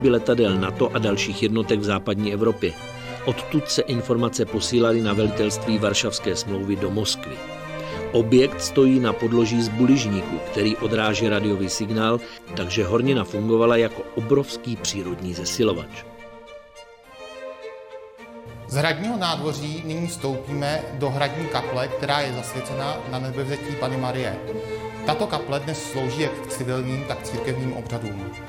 letadel NATO a dalších jednotek v západní Evropě. Odtud se informace posílaly na velitelství Varšavské smlouvy do Moskvy. Objekt stojí na podloží z buližníku, který odráží radiový signál, takže hornina fungovala jako obrovský přírodní zesilovač. Z hradního nádvoří nyní vstoupíme do hradní kaple, která je zasvěcena na Nebevzetí Panny Marie. Tato kaple dnes slouží jak k civilním, tak k církevním obřadům.